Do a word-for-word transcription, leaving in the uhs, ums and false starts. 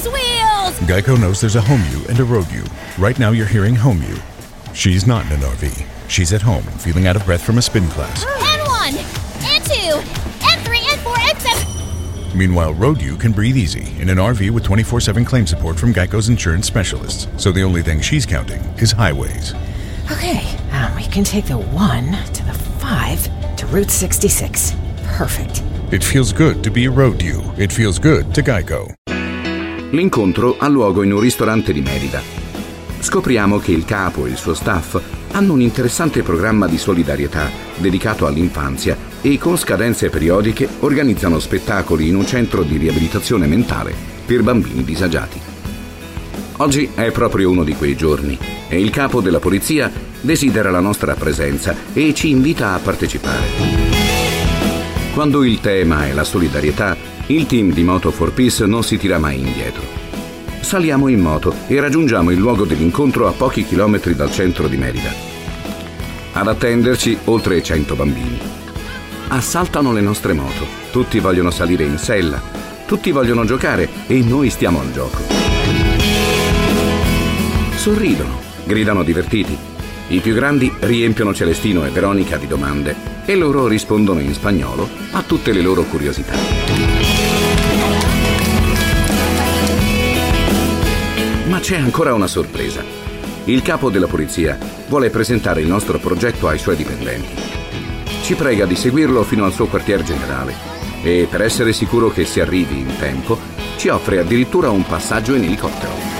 wheels! Geico knows there's a home you and a road you. Right now you're hearing home you. She's not in an R V. She's at home, feeling out of breath from a spin class. And one, and two, and three, and four, and seven. Meanwhile, road you can breathe easy in an R V with twenty-four seven claim support from Geico's insurance specialists. So the only thing she's counting is highways. Okay, um, we can take the one to the five to Route sixty-six. Perfect. It feels good to be a road you. It feels good to Geico. L'incontro ha luogo in un ristorante di Merida. Scopriamo che il capo e il suo staff hanno un interessante programma di solidarietà dedicato all'infanzia e con scadenze periodiche organizzano spettacoli in un centro di riabilitazione mentale per bambini disagiati. Oggi è proprio uno di quei giorni e il capo della polizia desidera la nostra presenza e ci invita a partecipare. Quando il tema è la solidarietà, il team di Moto for Peace non si tira mai indietro. Saliamo in moto e raggiungiamo il luogo dell'incontro a pochi chilometri dal centro di Merida. Ad attenderci oltre cento bambini. Assaltano le nostre moto, tutti vogliono salire in sella, tutti vogliono giocare e noi stiamo al gioco. Sorridono, gridano divertiti. I più grandi riempiono Celestino e Veronica di domande e loro rispondono in spagnolo a tutte le loro curiosità. Ma c'è ancora una sorpresa. Il capo della polizia vuole presentare il nostro progetto ai suoi dipendenti. Ci prega di seguirlo fino al suo quartier generale e per essere sicuro che si arrivi in tempo ci offre addirittura un passaggio in elicottero.